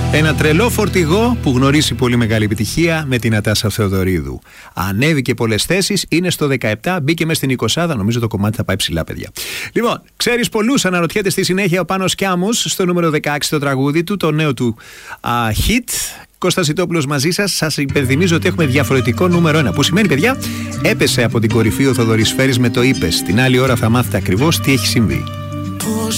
Ένα τρελό φορτηγό που γνωρίζει πολύ μεγάλη επιτυχία με την Νατάσα Θεοδωρίδου. Ανέβηκε πολλές θέσεις, είναι στο 17, μπήκε μες στην 20, νομίζω το κομμάτι θα πάει ψηλά, παιδιά. Λοιπόν, ξέρεις πολλούς, αναρωτιέται στη συνέχεια ο Πάνος Κιάμος στο νούμερο 16 το τραγούδι του, το νέο του hit. Κώστας Ιτόπουλος μαζί σας. Σας υπενθυμίζω ότι έχουμε διαφορετικό νούμερο 1. Που σημαίνει, παιδιά, έπεσε από την κορυφή ο Θοδωρής Φέρης με το είπες. Την άλλη ώρα θα μάθετε ακριβώς τι έχει συμβεί. Πώς